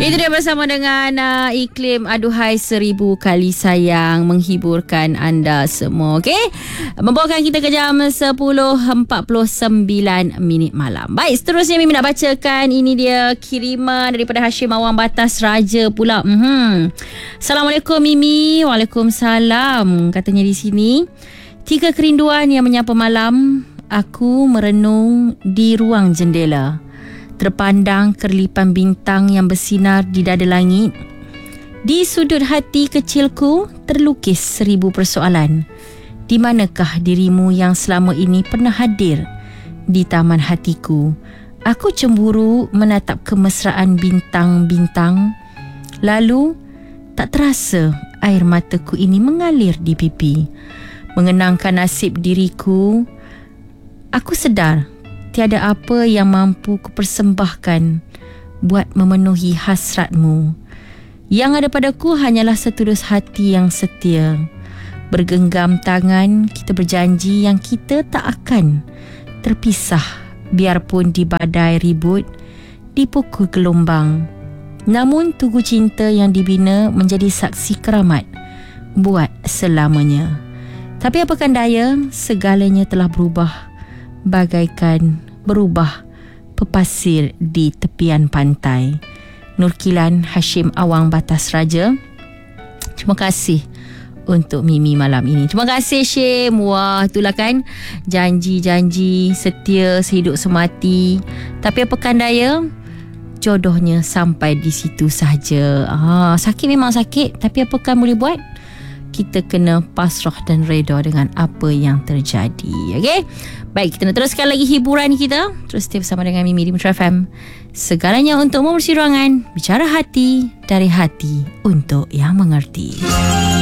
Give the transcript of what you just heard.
Itu dia bersama dengan iklim aduhai 1000 kali sayang menghiburkan anda semua. Okey, membawakan kita ke jam 10.49 minit malam. Baik, seterusnya Mimi nak bacakan. Ini dia kiriman daripada Hashim Awang Batas Raja pula. Assalamualaikum Mimi. Waalaikumsalam. Katanya di sini, 3 kerinduan yang menyapa malam. Aku merenung di ruang jendela, terpandang kerlipan bintang yang bersinar di dada langit. Di sudut hati kecilku terlukis 1000 persoalan. Di manakah dirimu yang selama ini pernah hadir di taman hatiku? Aku cemburu menatap kemesraan bintang-bintang. Lalu tak terasa air mataku ini mengalir di pipi. Mengenangkan nasib diriku, aku sedar tiada apa yang mampu kupersembahkan buat memenuhi hasratmu. Yang ada padaku hanyalah setulus hati yang setia. Bergenggam tangan, kita berjanji yang kita tak akan terpisah, biarpun di badai ribut, dipukul gelombang. Namun tugu cinta yang dibina menjadi saksi keramat buat selamanya. Tapi apakan daya, segalanya telah berubah, bagaikan berubah pepasir di tepian pantai. Nurkilan Hashim Awang Batas Raja. Terima kasih untuk Mimi malam ini. Terima kasih Syim. Wah, itulah kan, janji-janji setia sehidup semati. Tapi apakan daya, jodohnya sampai di situ sahaja. Sakit memang sakit, tapi apakan boleh buat? Kita kena pasrah dan reda dengan apa yang terjadi. Okey? Baik, kita nak teruskan lagi hiburan kita. Terus stay bersama dengan Mimi di Metro FM. Segalanya untuk membersih ruangan. Bicara hati, dari hati untuk yang mengerti.